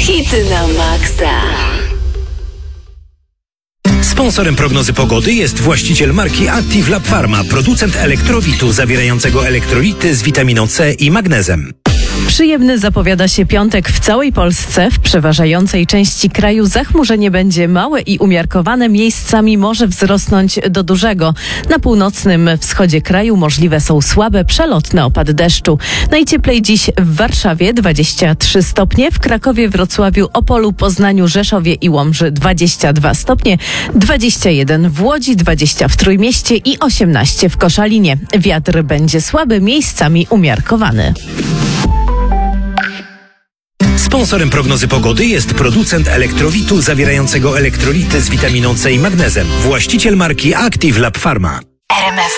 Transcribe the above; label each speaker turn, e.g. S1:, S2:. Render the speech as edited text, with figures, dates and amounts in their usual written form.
S1: Hity na maksa.
S2: Sponsorem prognozy pogody jest właściciel marki Active Lab Pharma, producent elektrowitu zawierającego elektrolity z witaminą C i magnezem.
S3: Przyjemny zapowiada się piątek w całej Polsce. W przeważającej części kraju zachmurzenie będzie małe i umiarkowane, miejscami może wzrosnąć do dużego. Na północnym wschodzie kraju możliwe są słabe, przelotne opady deszczu. Najcieplej dziś w Warszawie 23 stopnie, w Krakowie, Wrocławiu, Opolu, Poznaniu, Rzeszowie i Łomży 22 stopnie, 21 w Łodzi, 20 w Trójmieście i 18 w Koszalinie. Wiatr będzie słaby, miejscami umiarkowany.
S2: Sponsorem prognozy pogody jest producent elektrowitu zawierającego elektrolity z witaminą C i magnezem. Właściciel marki Active Lab Pharma.
S1: RMF